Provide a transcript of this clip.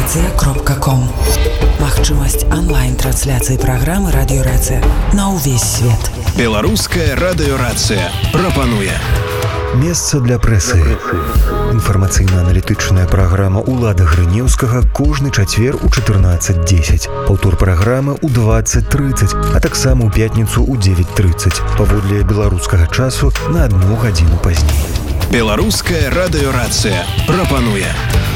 Радиорация.ком. Магчымасць онлайн-трансляцыі праграмы Радиорация на ўвесь свет. Беларуская радыёрацыя прапануе месца для прэсы. Інфармацыйна-аналітычная праграма Улада Грынеўскага кожны чацвер у 14:10. Паўтор праграмы ў 20:30, а таксама ў пятніцу ў 9:30. Паводле беларускага часу на 1 гадзіну пазней. Беларуская радыёрацыя прапануе